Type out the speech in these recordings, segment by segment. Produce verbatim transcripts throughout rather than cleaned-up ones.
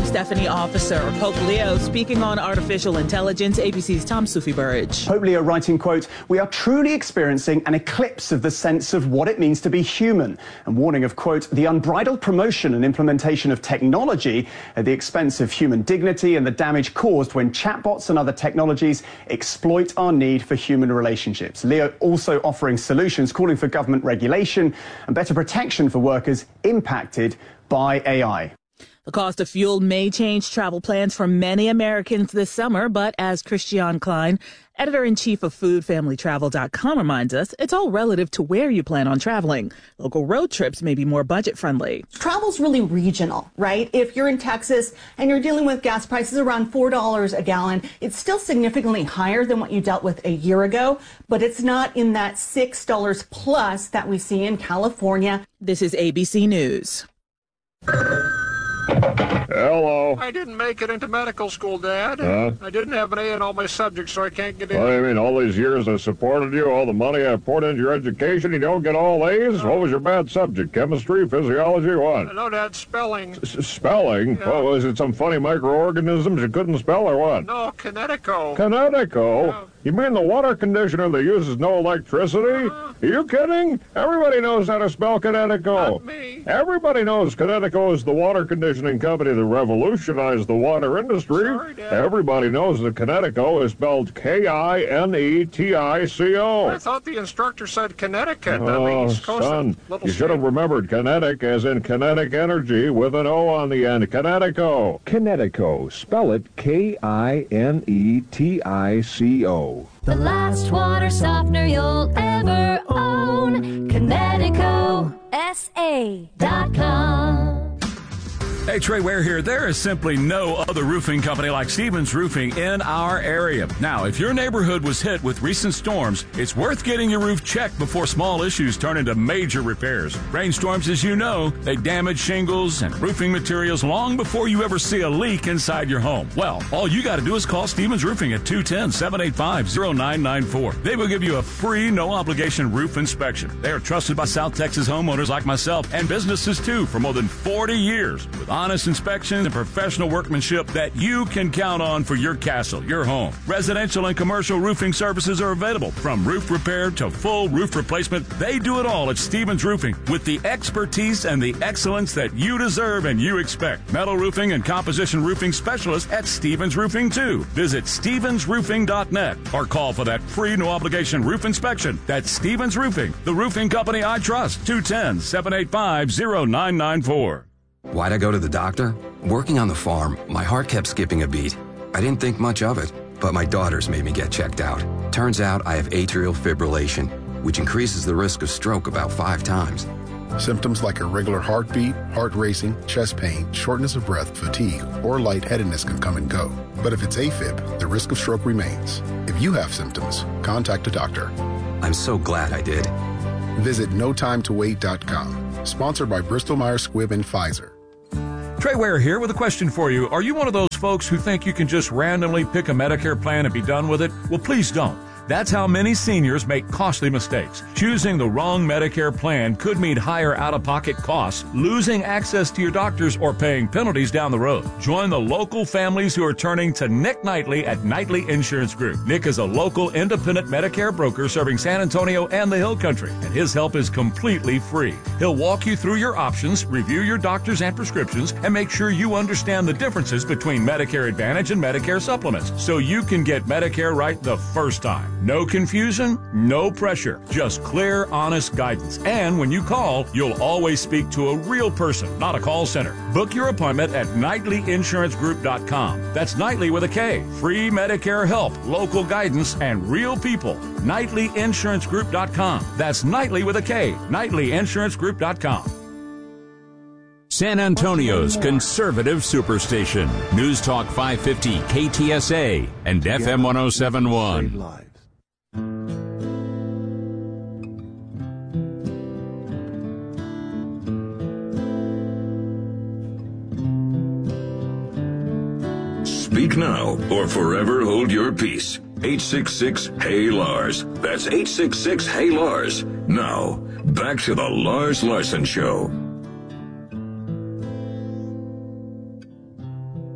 Stephanie Officer. Pope Leo speaking on artificial intelligence. A B C's Tom Sufi Burridge. Pope Leo writing, quote, "We are truly experiencing an eclipse of the sense of what it means to be human," and warning of, quote, "the unbridled promotion and implementation of technology at the expense of human dignity and the damage caused when chatbots and other technologies exploit our need for human relationships." Leo also offering solutions, calling for government regulation and better protection for workers impacted by A I. The cost of fuel may change travel plans for many Americans this summer, but as Christian Klein, editor-in-chief of food family travel dot com, reminds us, it's all relative to where you plan on traveling. Local road trips may be more budget-friendly. Travel's really regional, right? If you're in Texas and you're dealing with gas prices around four dollars a gallon, it's still significantly higher than what you dealt with a year ago, but it's not in that six dollars plus that we see in California. This is A B C News. Hello. I didn't make it into medical school, Dad. Huh? I didn't have an A in all my subjects, so I can't get in. What do you mean, all these years I supported you, all the money I poured into your education, you don't get all A's? What was your bad subject? Chemistry, physiology, what? No, Dad, spelling. S- spelling? Yeah. What, was it some funny microorganisms you couldn't spell or what? No, Kinetico. Kinetico? Yeah. You mean the water conditioner that uses no electricity? Uh, Are you kidding? Everybody knows how to spell Kinetico. Not me. Everybody knows Kinetico is the water conditioning company that revolutionized the water industry. Sorry, Dad. Everybody knows that Kinetico is spelled K I N E T I C O. I thought the instructor said Connecticut on Oh, the East Coast. son, Little you should have state. remembered kinetic as in kinetic energy with an O on the end. Kinetico. Kinetico. Spell it K I N E T I C O. The last water softener you'll ever own. Kinetico. S A dot com. Hey, Trey Ware here. There is simply no other roofing company like Stevens Roofing in our area. Now, if your neighborhood was hit with recent storms, it's worth getting your roof checked before small issues turn into major repairs. Rainstorms, as you know, they damage shingles and roofing materials long before you ever see a leak inside your home. Well, all you got to do is call Stevens Roofing at two one zero, seven eight five, zero nine nine four. They will give you a free, no-obligation roof inspection. They are trusted by South Texas homeowners like myself and businesses, too, for more than forty years. With honest inspection and professional workmanship that you can count on for your castle, your home. Residential and commercial roofing services are available, from roof repair to full roof replacement. They do it all at Stevens Roofing with the expertise and the excellence that you deserve and you expect. Metal roofing and composition roofing specialists at Stevens Roofing, too. Visit stevens roofing dot net or call for that free no-obligation roof inspection. That's Stevens Roofing, the roofing company I trust. two one zero, seven eight five, zero nine nine four. Why'd I go to the doctor? Working on the farm, my heart kept skipping a beat. I didn't think much of it, but my daughters made me get checked out. Turns out I have atrial fibrillation, which increases the risk of stroke about five times. Symptoms like irregular heartbeat, heart racing, chest pain, shortness of breath, fatigue, or lightheadedness can come and go. But if it's AFib, the risk of stroke remains. If you have symptoms, contact a doctor. I'm so glad I did. Visit no time to wait dot com. Sponsored by Bristol Myers Squibb and Pfizer. Trey Ware here with a question for you. Are you one of those folks who think you can just randomly pick a Medicare plan and be done with it? Well, please don't. That's how many seniors make costly mistakes. Choosing the wrong Medicare plan could mean higher out-of-pocket costs, losing access to your doctors, or paying penalties down the road. Join the local families who are turning to Nick Knightley at Knightley Insurance Group. Nick is a local independent Medicare broker serving San Antonio and the Hill Country, and his help is completely free. He'll walk you through your options, review your doctors and prescriptions, and make sure you understand the differences between Medicare Advantage and Medicare Supplements, so you can get Medicare right the first time. No confusion, no pressure, just clear, honest guidance. And when you call, you'll always speak to a real person, not a call center. Book your appointment at Knightley Insurance Group dot com. That's Knightley with a K. Free Medicare help, local guidance, and real people. Knightley Insurance Group dot com. That's Knightley with a K. Knightley Insurance Group dot com. San Antonio's conservative superstation. News Talk five fifty K T S A and F M one oh seven point one. Speak now or forever hold your peace. eight six six, Hey Lars. That's eight six six, Hey Lars. Now, back to the Lars Larson Show.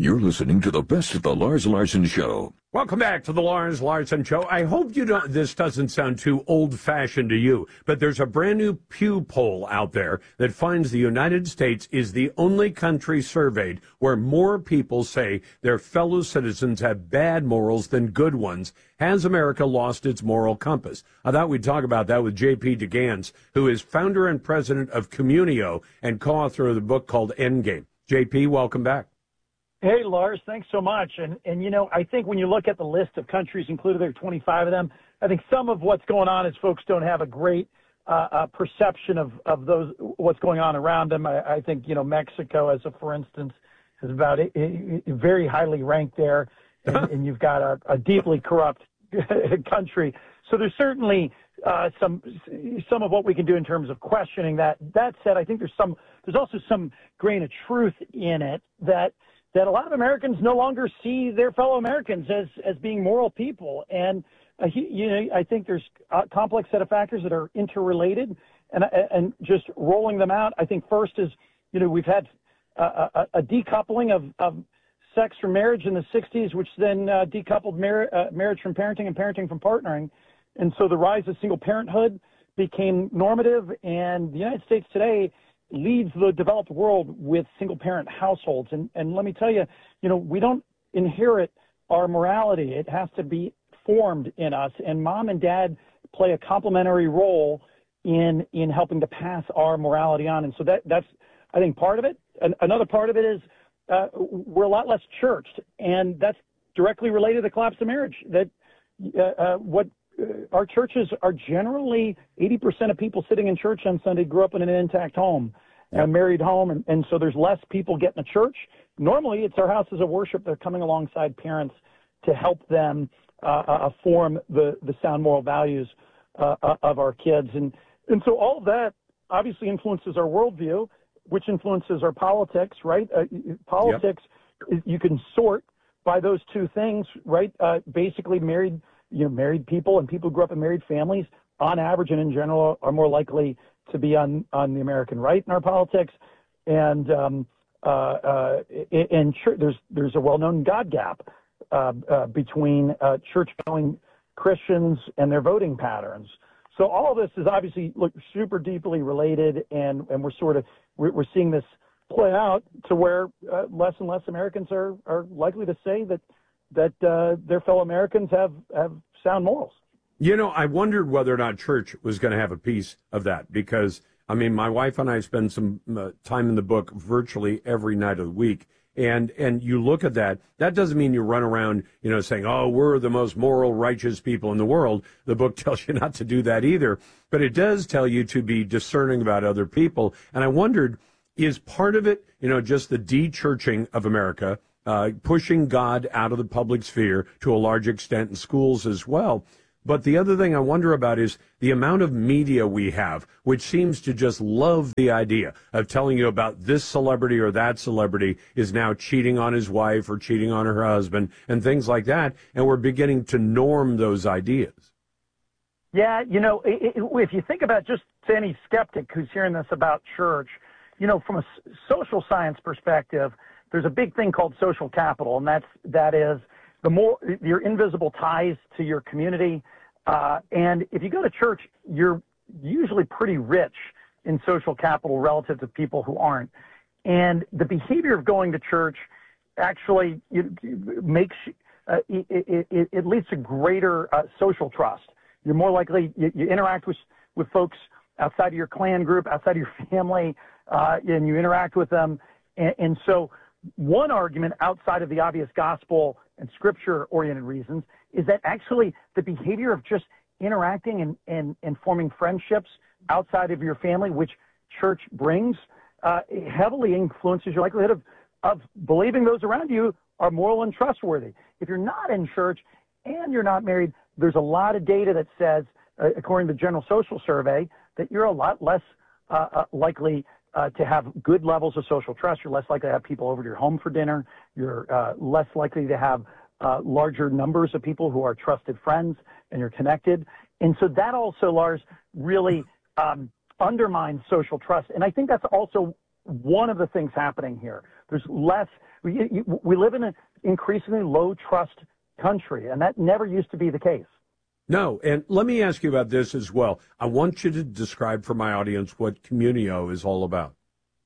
You're listening to the best of the Lars Larson Show. Welcome back to the Lars Larson Show. I hope you don't, this doesn't sound too old-fashioned to you, but there's a brand new Pew poll out there that finds the United States is the only country surveyed where more people say their fellow citizens have bad morals than good ones. Has America lost its moral compass? I thought we'd talk about that with J P DeGans, who is founder and president of Communio and co-author of the book called Endgame. J P, welcome back. Hey, Lars, thanks so much. And, and, you know, I think when you look at the list of countries included, there are twenty-five of them. I think some of what's going on is folks don't have a great uh, uh, perception of, of those, what's going on around them. I, I think, you know, Mexico, as a for instance, is about a, a, a very highly ranked there. And, and you've got a, a deeply corrupt country. So there's certainly uh, some some of what we can do in terms of questioning that. That said, I think there's some there's also some grain of truth in it that that a lot of Americans no longer see their fellow Americans as, as being moral people. And, uh, he, you know, I think there's a complex set of factors that are interrelated, and, and just rolling them out. I think first is, you know, we've had a, a, a decoupling of, of sex from marriage in the sixties, which then uh, decoupled mar- uh, marriage from parenting and parenting from partnering. And so the rise of single parenthood became normative, and the United States today leads the developed world with single-parent households. And, and let me tell you, you know, we don't inherit our morality. It has to be formed in us. And mom and dad play a complementary role in in helping to pass our morality on. And so that that's, I think, part of it. And another part of it is uh, we're a lot less churched. And that's directly related to the collapse of marriage. That uh, uh, what uh, our churches are generally eighty percent of people sitting in church on Sunday grew up in an intact home. A married home, and, and so there's less people getting to church. Normally, it's our houses of worship that are coming alongside parents to help them uh, uh, form the, the sound moral values uh, of our kids. And, and so all of that obviously influences our worldview, which influences our politics, right? Uh, politics, yep. You can sort by those two things, right? Uh, basically, married, you know, married people and people who grew up in married families, on average and in general, are more likely to be on, on the American right in our politics. And, um, uh, uh, and ch- there's, there's a well-known God gap, uh, uh, between, uh, church-going Christians and their voting patterns. So all of this is obviously look super deeply related, and, and we're sort of, we're, we're seeing this play out to where, uh, less and less Americans are, are likely to say that, that, uh, their fellow Americans have, have sound morals. You know, I wondered whether or not church was going to have a piece of that because, I mean, my wife and I spend some uh, time in the book virtually every night of the week. And and you look at that, that doesn't mean you run around, you know, saying, oh, we're the most moral, righteous people in the world. The book tells you not to do that either. But it does tell you to be discerning about other people. And I wondered, is part of it, you know, just the de-churching of America, uh, pushing God out of the public sphere to a large extent in schools as well? But the other thing I wonder about is the amount of media we have, which seems to just love the idea of telling you about this celebrity or that celebrity is now cheating on his wife or cheating on her husband and things like that. And we're beginning to norm those ideas. Yeah, you know, it, it, if you think about just to any skeptic who's hearing this about church, you know, from a social science perspective, there's a big thing called social capital, and that's that is the more your invisible ties to your community. Uh, and if you go to church, you're usually pretty rich in social capital relative to people who aren't. And the behavior of going to church actually it, it makes uh, it, it, it, it leads to greater uh, social trust. You're more likely you, you interact with with folks outside of your clan group, outside of your family, uh, and you interact with them. And, and so, one argument outside of the obvious gospel and scripture-oriented reasons is that actually the behavior of just interacting and, and, and forming friendships outside of your family, which church brings, uh, heavily influences your likelihood of, of believing those around you are moral and trustworthy. If you're not in church and you're not married, there's a lot of data that says, uh, according to the General Social Survey, that you're a lot less uh, uh, likely Uh, to have good levels of social trust. You're less likely to have people over to your home for dinner. You're uh, less likely to have uh, larger numbers of people who are trusted friends, and you're connected. And so that also, Lars, really um, undermines social trust. And I think that's also one of the things happening here. There's less, we, we live in an increasingly low trust country, and that never used to be the case. No, and let me ask you about this as well. I want you to describe for my audience what Communio is all about.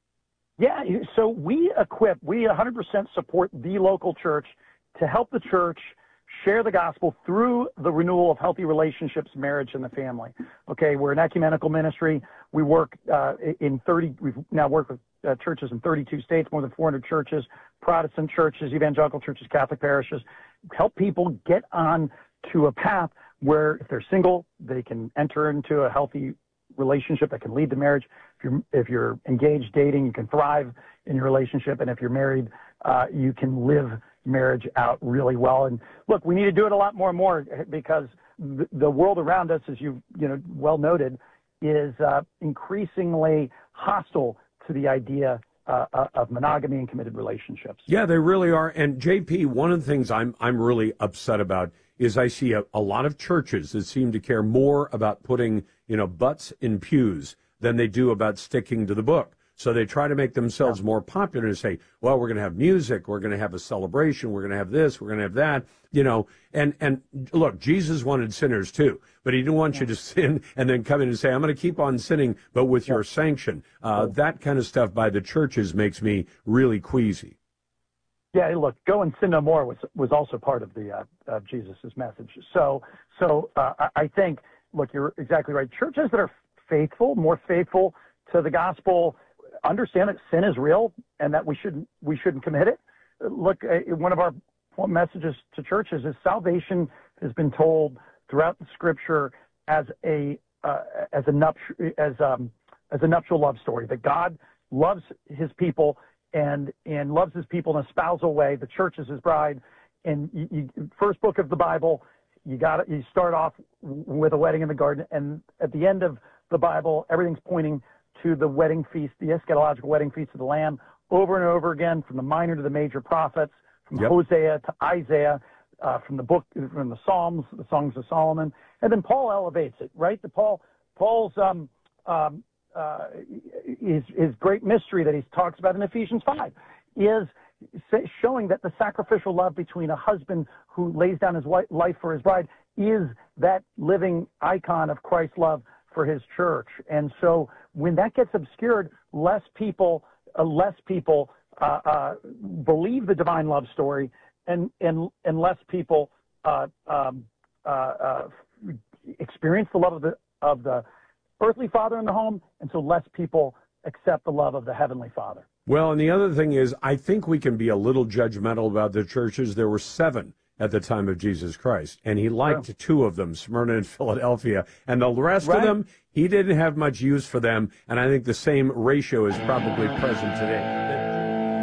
Yeah, so we equip, we one hundred percent support the local church to help the church share the gospel through the renewal of healthy relationships, marriage, and the family. Okay, we're an ecumenical ministry. We work uh, in thirty, we've now worked with uh, churches in thirty-two states, more than four hundred churches, Protestant churches, evangelical churches, Catholic parishes, help people get on to a path where if they're single, they can enter into a healthy relationship that can lead to marriage. If you're, if you're engaged, dating, you can thrive in your relationship. And if you're married, uh, you can live marriage out really well. And look, we need to do it a lot more and more because the, the world around us, as you you know well noted, is uh, increasingly hostile to the idea uh, of monogamy and committed relationships. Yeah, they really are. And J P, one of the things I'm I'm really upset about is I see a, a lot of churches that seem to care more about putting, you know, butts in pews than they do about sticking to the book. So they try to make themselves more popular and say, well, we're going to have music, we're going to have a celebration, we're going to have this, we're going to have that, you know. And, and look, Jesus wanted sinners too, but he didn't want yeah. you to sin and then come in and say, I'm going to keep on sinning, but with yeah. your sanction. Uh, oh. That kind of stuff by the churches makes me really queasy. Yeah, look, go and sin no more was was also part of the uh, of Jesus's message. So, so uh, I think, look, you're exactly right. Churches that are faithful, more faithful to the gospel, understand that sin is real and that we shouldn't we shouldn't commit it. Look, uh, one of our messages to churches is salvation has been told throughout the Scripture as a uh, as a nupt- as um, as a nuptial love story. That God loves His people and and loves His people in a spousal way. The church is His bride. And you, you, first book of the Bible, you got you start off with a wedding in the garden, and at the end of the Bible, everything's pointing to the wedding feast, the eschatological wedding feast of the Lamb, over and over again, from the minor to the major prophets, from yep. Hosea to Isaiah, uh, from the book, from the Psalms, the Songs of Solomon, and then Paul elevates it, right? The Paul, Paul's um, um, uh, his, his great mystery that he talks about in Ephesians five is showing that the sacrificial love between a husband who lays down his life for his bride is that living icon of Christ's love for His church. And so when that gets obscured, less people, uh, less people uh, uh, believe the divine love story, and and and less people uh, um, uh, uh, experience the love of the of the earthly father in the home, and so less people accept the love of the heavenly Father. Well, and the other thing is, I think we can be a little judgmental about the churches. There were seven at the time of Jesus Christ, and he liked sure. two of them, Smyrna and Philadelphia, and the rest right. of them, he didn't have much use for them, and I think the same ratio is probably present today.